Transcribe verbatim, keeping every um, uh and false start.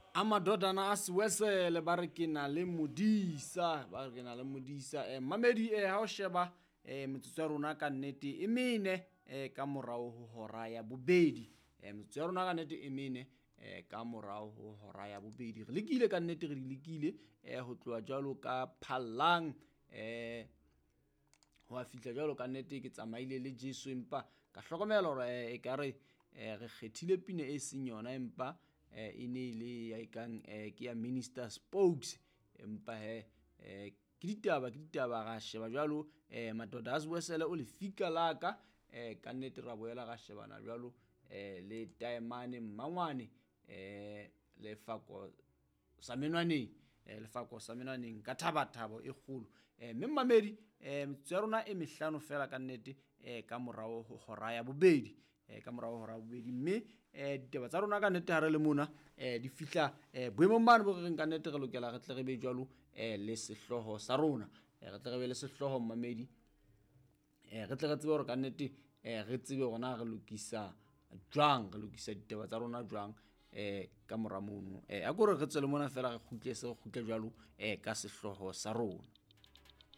Amadodana a Sewesele ba re ke na le modisa ba re ke na le modisa eh mamedi eh ha o sheba eh metsotso ya rona ka nnete e mene eh ka morao ho hora ya bobedi eh metsotso ya rona ka nnete e mene eh ka morao ho hora ya bobedi re lekile ka nnete re di lekile eh ho tloa jwalo ka phallang eh ho a fihla jwalo ka nnete ke tsamaile le Jesu empa ka hlokomela hore e ka re re kgethile pina e seng yona empa eh ine ile ya ikang eh ke ya Minister Spokes empa he eh ke ditaba ke ditaba ga sheba jwalo eh Madoda a Sewesele o le fika laka eh ka nnete ra boela ga shebana jwalo eh le Taemane Mmangwane eh le Fako sa menwaneng eh lefako sa menwaneng ka thabathabo e kgolo eh mme mamedi eh metsotso ya rona e mehlano fela ka nnete eh ka morao ho hora ya bobedi eh ka morao ho hora ya bobedi mme eh ditaba tsa rona ka nnete ha re le mona eh di fihla eh boemong bana bo reng ka nnete re lokela re tle re be jwalo eh le sehloho sa rona eh re tle re be le sehloho mamedi eh re tle re tsebe hore ka nnete eh re tsebe rona re lokisa jwang re lokisa ditaba tsa rona jwang eh ka mora mono eh a gore re tsele mona fela re khutle se re khutle jwalo eh ka sehloho sa rona.